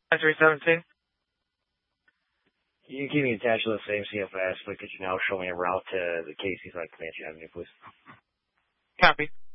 317. You can keep me attached to the same CFS, but could you now show me a route to the Casey's on Comanche Avenue, please? Copy.